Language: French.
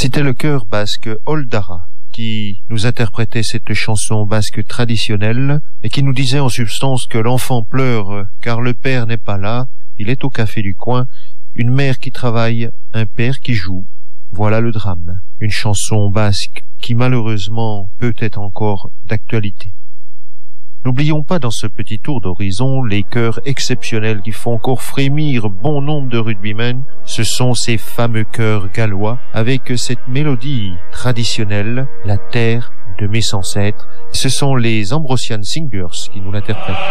C'était le chœur basque Oldara qui nous interprétait cette chanson basque traditionnelle et qui nous disait en substance que l'enfant pleure car le père n'est pas là, il est au café du coin, une mère qui travaille, un père qui joue. Voilà le drame. Une chanson basque qui malheureusement peut être encore d'actualité. N'oublions pas dans ce petit tour d'horizon les chœurs exceptionnels qui font encore frémir bon nombre de rugbymen. Ce sont ces fameux chœurs gallois avec cette mélodie traditionnelle, la terre de mes ancêtres. Ce sont les Ambrosian Singers qui nous l'interprètent.